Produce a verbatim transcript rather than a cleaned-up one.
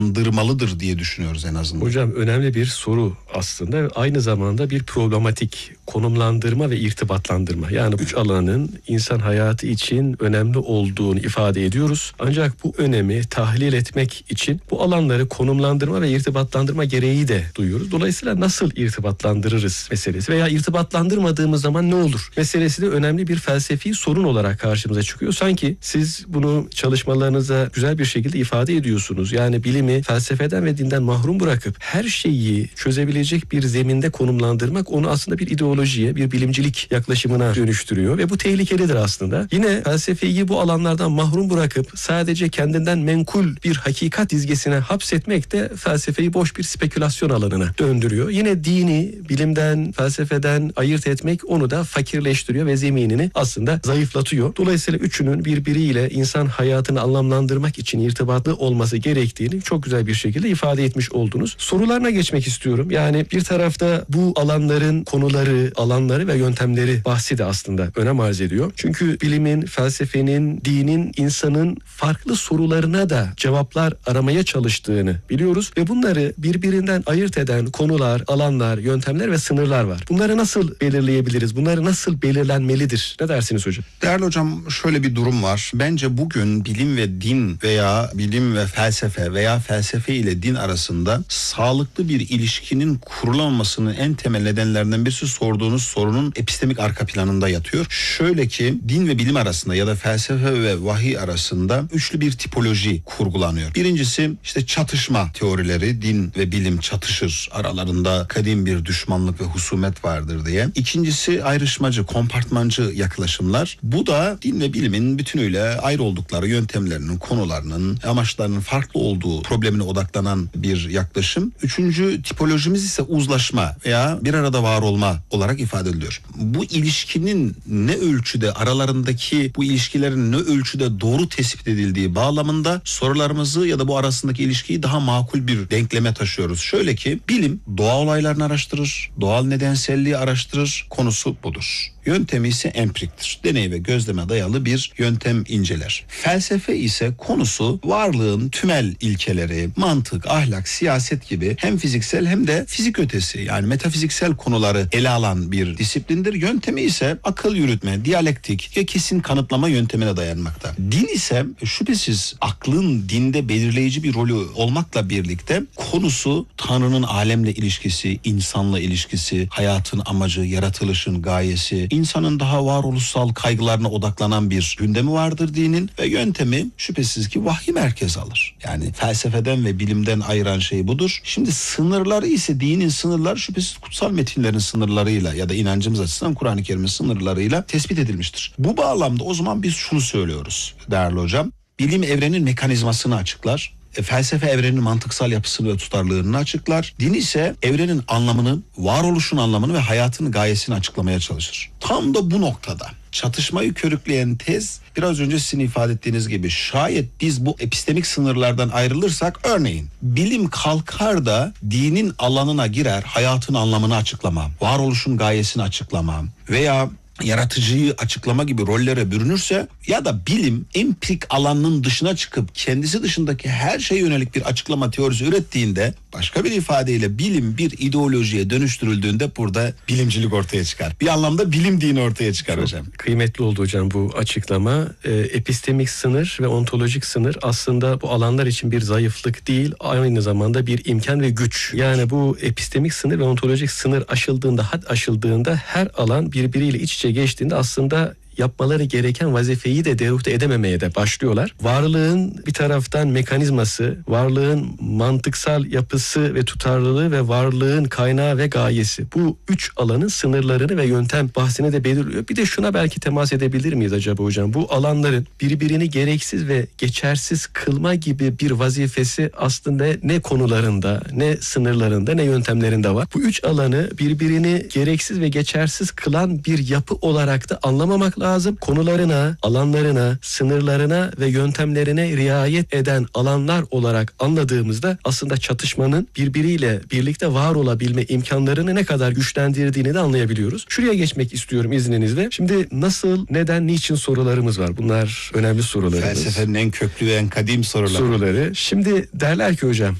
dırmalıdır diye düşünüyoruz en azından. Hocam önemli bir soru aslında. Aynı zamanda bir problematik, konumlandırma ve irtibatlandırma. Yani üç alanın insan hayatı için önemli olduğunu ifade ediyoruz. Ancak bu önemi tahlil etmek için bu alanları konumlandırma ve irtibatlandırma gereği de duyuyoruz. Dolayısıyla nasıl irtibatlandırırız meselesi veya irtibatlandırmadığımız zaman ne olur meselesi de önemli bir felsefi sorun olarak karşımıza çıkıyor. Sanki siz bunu çalışmalarınıza güzel bir şekilde ifade ediyorsunuz. Yani bilimi felsefeden ve dinden mahrum bırakıp her şeyi çözebilecek bir zeminde konumlandırmak onu aslında bir ideolojiye, bir bilimcilik yaklaşımına dönüştürüyor ve bu tehlikelidir aslında. Yine felsefeyi bu alanlardan mahrum bırakıp sadece kendinden menkul bir hakikat dizgesine hapsetmek de felsefeyi boş bir spekülasyon alanına döndürüyor. Yine dini bilimden, felsefeden ayırt etmek onu da fakirleştiriyor ve zeminini aslında zayıflatıyor. Dolayısıyla üçünün birbiriyle insan hayatını anlamlandırmak için irtibatlı olması gerektiğini çok güzel bir şekilde ifade etmiş oldunuz. Sorularına geçmek istiyorum. Yani bir tarafta bu alanların konuları, alanları ve yöntemleri bahsi de aslında önem arz ediyor. Çünkü bilimin, felsefenin, dinin insanın farklı sorularına da cevaplar aramaya çalıştığını biliyoruz ve bunları birbirinden ayırt eden konular, alanlar, yöntemler ve sınırlar var. Bunları nasıl belirleyebiliriz? Bunları nasıl belirlenmelidir? Ne dersiniz hocam? Değerli hocam, şöyle bir durum var. Bence bugün bilim ve din veya bilim ve felsefe veya felsefe ile din arasında sağlıklı bir ilişkinin kurulamamasının en temel nedenlerinden birisi sorduğunuz sorunun epistemik arka planında yatıyor. Şöyle ki din ve bilim arasında ya da felsefe ve vahiy arasında üçlü bir tipoloji kurgulanıyor. Birincisi işte çatışma teorileri, din ve bilim çatışır, aralarında kadim bir düşmanlık ve husumet vardır diye. İkincisi ayrışmacı, kompartmancı yaklaşımlar. Bu da din ve bilimin bütünüyle ayrı oldukları yöntemlerinin, konularının, amaçlarının farklı olduğu problemine odaklanan bir yaklaşım. Üçüncü tipolojimiz ise uzlaşma veya bir arada var olma olarak ifade ediliyor. Bu ilişkinin ne ölçüde, aralarındaki bu ilişkilerin ne ölçüde doğru tespit edildiği bağlamında sorularımızı ya da bu arasındaki ilişkiyi daha makul bir denkleme taşıyoruz. Şöyle ki bilim doğa olaylarını araştırır, doğal nedenselliği araştırır, konusu budur. Yöntemi ise empiriktir. Deney ve gözleme dayalı bir yöntem inceler. Felsefe ise konusu varlığın tümel ilkeleri, mantık, ahlak, siyaset gibi hem fiziksel hem de fizik ötesi yani metafiziksel konuları ele alan bir disiplindir. Yöntemi ise akıl yürütme, diyalektik ve kesin kanıtlama yöntemine dayanmakta. Din ise şüphesiz aklın dinde belirleyici bir rolü olmakla birlikte konusu Tanrı'nın alemle ilişkisi, insanla ilişkisi, hayatın amacı, yaratılışın gayesi, insanın daha varoluşsal kaygılarına odaklanan bir gündemi vardır dinin ve yöntemi şüphesiz ki vahiy merkez alır. Yani felsefeden ve bilimden ayıran şey budur. Şimdi sınırları ise dinin sınırları şüphesiz kutsal metinlerin sınırlarıyla ya da inancımız açısından Kur'an-ı Kerim'in sınırlarıyla tespit edilmiştir. Bu bağlamda o zaman biz şunu söylüyoruz değerli hocam. Bilim evrenin mekanizmasını açıklar. E, felsefe evrenin mantıksal yapısını ve tutarlılığını açıklar. Din ise evrenin anlamını, varoluşun anlamını ve hayatın gayesini açıklamaya çalışır. Tam da bu noktada çatışmayı körükleyen tez biraz önce sizin ifade ettiğiniz gibi şayet biz bu epistemik sınırlardan ayrılırsak örneğin bilim kalkar da dinin alanına girer, hayatın anlamını açıklamam, varoluşun gayesini açıklamam veya yaratıcıyı açıklama gibi rollere bürünürse ya da bilim empirik alanının dışına çıkıp kendisi dışındaki her şeye yönelik bir açıklama teorisi ürettiğinde başka bir ifadeyle bilim bir ideolojiye dönüştürüldüğünde burada bilimcilik ortaya çıkar. Bir anlamda bilim dini ortaya çıkar Çok hocam. Kıymetli oldu hocam bu açıklama. Ee, epistemik sınır ve ontolojik sınır aslında bu alanlar için bir zayıflık değil, aynı zamanda bir imkan ve güç. Yani bu epistemik sınır ve ontolojik sınır aşıldığında, had aşıldığında her alan birbiriyle iç içe geçtiğinde aslında yapmaları gereken vazifeyi de deruhte edememeye de başlıyorlar. Varlığın bir taraftan mekanizması, varlığın mantıksal yapısı ve tutarlılığı ve varlığın kaynağı ve gayesi. Bu üç alanın sınırlarını ve yöntem bahsini de belirliyor. Bir de şuna belki temas edebilir miyiz acaba hocam? Bu alanların birbirini gereksiz ve geçersiz kılma gibi bir vazifesi aslında ne konularında, ne sınırlarında, ne yöntemlerinde var. Bu üç alanı birbirini gereksiz ve geçersiz kılan bir yapı olarak da anlamamak lazım. lazım. Konularına, alanlarına, sınırlarına ve yöntemlerine riayet eden alanlar olarak anladığımızda aslında çatışmanın birbiriyle birlikte var olabilme imkanlarını ne kadar güçlendirdiğini de anlayabiliyoruz. Şuraya geçmek istiyorum izninizle. Şimdi nasıl, neden, niçin sorularımız var. Bunlar önemli sorularımız. Felsefenin en köklü ve en kadim soruları. Soruları. Şimdi derler ki hocam,